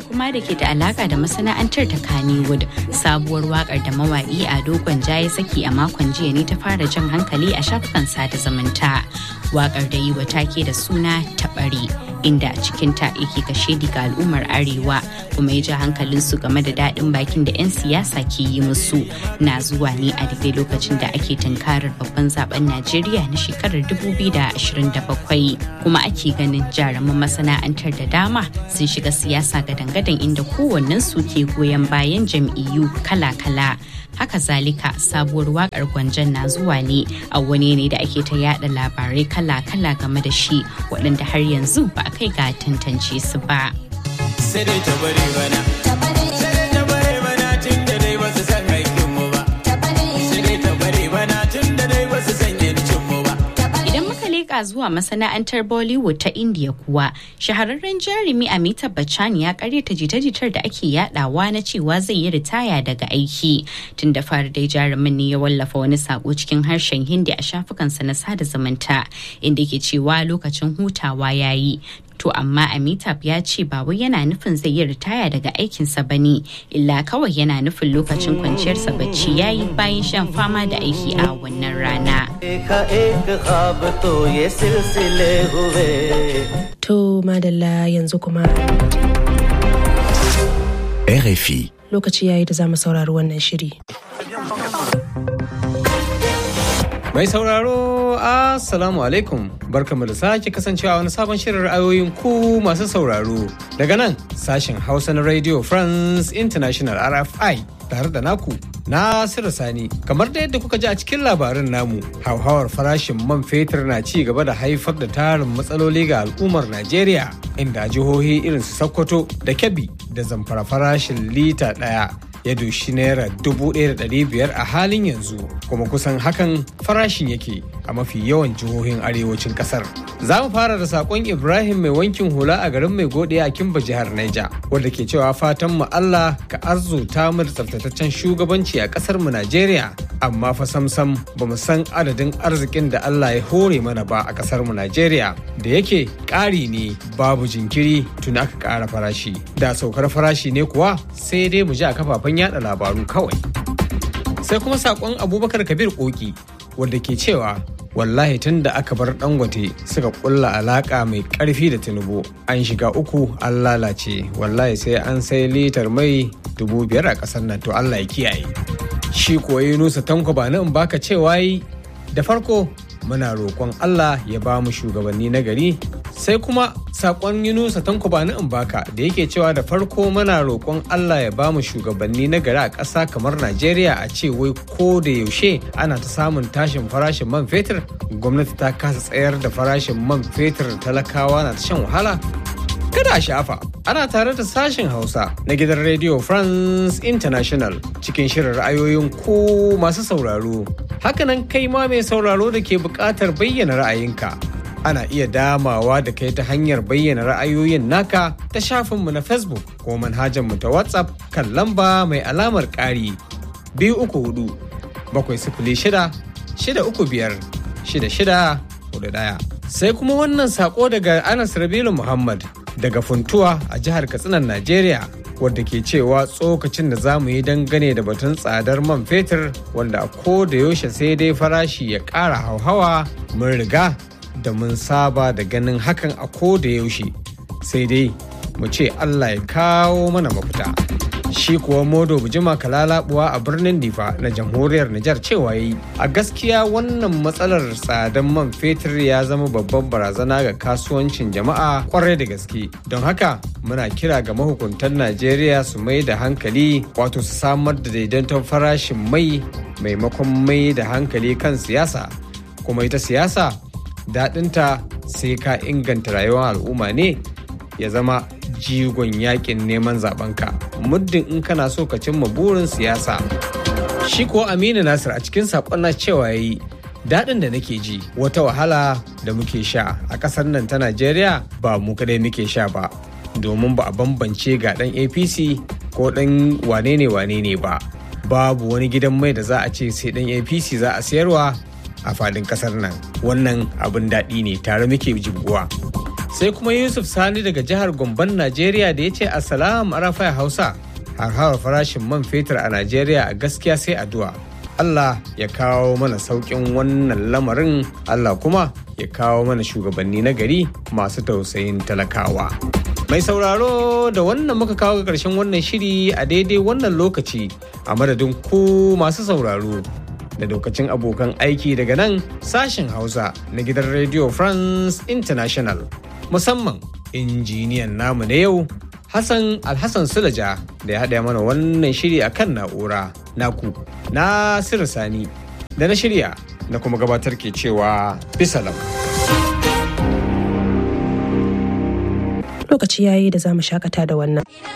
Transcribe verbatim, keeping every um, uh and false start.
kuma da ke da alaka da masana'antar ta Kannywood. Sabuwar wakar da mawaƙi Ado Gwanja ya saki a makon jiya ne ta fara jan hankali a shafukan sada zumunta. Wakar da yi wa take da suna Taɓare, inda cikinta yake kashe ga al'ummar Arewa kuma ya ja hankalinsu game da daɗin bakin da 'yan siyasa ke yi musu. Na zuwa ne a daidai lokacin da ake tunkarar babban zaben Najeriya na shekarar dubu biyu da ashirin da bakwai, kuma ake ganin jaruman masana'antar da dama sun shiga siyasa gadan-gadan inda kowannensu ke goyon bayan jam'iyyu kala-kala. Haka zalika sabuwar wakar Gwanjan na zuwa ne a wani ne da ake ta yada labarai kala-kala game da shi waɗanda har yanzu ba a kai ga tantance su ba. Sai dai ta bari bana. Sai dai ta bari bana tun da dai ba su san aikin mu ba. Sai dai ta bari bana tun da dai ba su san yancin mu ba. Idan muka leƙa zuwa masana'antar Bollywood ta India kuwa, shahararren jarumi Amitabh Bachchan ya karyata jita-jitar da ake yadawa na cewa zai yi ritaya daga aiki. Tun da fari dai jarumin ne ya wallafa wani sako cikin harshen Hindi a shafukansa na sada zumunta, inda ke cewa lokacin hutawa yayi. To amma Amitabh ya ce ba wai yana nufin zai yi ritaya daga aikinsa ba ne, illa kawai yana nufin lokacin kwanciyarsa bacci ya yi bayan shan fama da aiki a wannan rana. To madalla yanzu kuma R F I. Lokaci yayi da zamu saurari wannan shiri. Mai sauraro, Assalamu alaikum. Barkamu da sake kasancewa wani sabon shirin ra'ayoyin ku masu sauraro. Daga nan sashen Hausa na Radio France International R F I tare da naku Nasiru Sani. Kamar da yadda kuka ji a cikin labarin namu, hauhawar farashin man fetur na ci gaba da haifar da tarin matsaloli ga al'ummar Najeriya, inda jihohi irin su Sokoto da Kebbi da Zamfara farashin lita ɗaya ya doshi naira dubu ɗaya da ɗari biyar a halin yanzu, kuma kusan hakan farashin yake a mafi yawan jihohin arewacin ƙasar. Za mu fara da saƙon Ibrahim mai wankin hula a garin Mai Gode a Kimba jihar Niger, wanda ke cewa fatan mu Allah ka arzuta mu da tsaftataccen shugabanci a ƙasar mu Najeriya, amma fa samsam ba mu san adadin arzikin da Allah ya hore mana ba a ƙasar mu Najeriya, da yake ƙari ne babu jinkiri tun aka ƙara farashi. Da saukar farashi ne kuwa sai dai mu ji a kafafen yada labaru kawai. Sai kuma sakon Abubakar Kabir Koki wanda ke cewa wallahi tun da aka bar Dangote suka kulla alaka mai karfi da Tinubu, an shiga uku an lalace. Wallahi sai an sai litar mai dubu biyar a kasar nan, to Allah ya kiyaye. Shi kuwa Yunusa Tanko ba in baka cewa yi da farko muna roƙon Allah ya ba mu shugabanni na gari. Sai kuma sakon Yunusa Tanko ba in baka da yake cewa da farko muna roƙon Allah ya ba mu shugabanni na gari a ƙasa kamar Najeriya, a ce wai ko da yaushe ana ta samun tashin farashin man fetur, gwamnati ta kasa tsayar da farashin man fetur, talakawa na ta shan wahala. Kada a shafa, ana tare da sashen Hausa na gidan Radio France International cikin shirin ra'ayoyin ku masu sauraro. Hakanan kai ma mai sauraro da ke buƙatar bayyana ra'ayinka, ana iya damawa da kai ta hanyar bayyana ra'ayoyin naka ta shafinmu na Facebook ko manhajarmu ta WhatsApp kan lamba mai alamar ƙari biyu uku hudu bakwai sifili shida shida uku biyar shida shida hudu ɗaya. Sai kuma wannan saƙo daga Anas Rabilu Muhammad daga Funtuwa a jihar Katsinan Najeriya, wadda ke cewa tsokacin da za mu yi dangane da batun tsadar man fetur, wanda a ko da yaushe sai dai farashi ya ƙara hauhawa, mun riga da mun saba da ganin hakan a ko da yaushe, sai dai mu ce Allah ya kawo mana mafita. Shi kuwa Modo Bujima Kalalabuwa a birnin Difa na jamhuriyar Nijar cewa yayi, a gaskiya wannan matsalar tsadan man fetur ya zama babban barazana ga kasuwancin jama'a kwarai da gaske. Don haka muna kira ga mahukuntan Najeriya su mai da hankali, wato su samar da daidaiton farashin mai maimakon mai da hankali kan siyasa. Kuma ita siyasa daɗinta sai ka inganta rayuwar al'umma ne ya zama jigon yakin neman zabenka, muddin in kana so ka cimma burin siyasa. Shi ko Aminu Nasir a cikin saƙon na cewa yayi, daɗin da nake ji wata wahala da muke sha a ƙasar nan ta Najeriya ba mu kadai muke sha ba, domin ba a bambance ga ɗan A P C ko ɗan wane ne wane ne ba. Babu wani gidan mai da za a ce sai ɗan A P C za a sayarwa a fadin ƙasar nan. Wannan abin daɗi ne, tare muke jibguwa. sai kuma Yusuf Sani daga jihar Gomban Najeriya da ya ce Assalamu Arafai Hausa. Harhawar farashin man fetur a Najeriya a gaskiya sai addu'a. Allah ya kawo mana sauƙin wannan lamarin, Allah kuma ya kawo mana shugabanni na gari masu tausayin talakawa. Mai sauraro da wannan muka kawo ga ƙarshen wannan shiri a daidai wannan lokaci a madadin ku masu sauraro da lokacin abokan aiki daga nan sashen Hausa na gidan Radio France International. Musamman injiniyan namu na yau Hassan Alhassan Sulaja da ya haɗa mana wannan shiri a kan na'ura naku Nasiru Sani da na shirya na kuma gabatar ke cewa bisalam. Lokaci yayi da za mu shakata da wannan.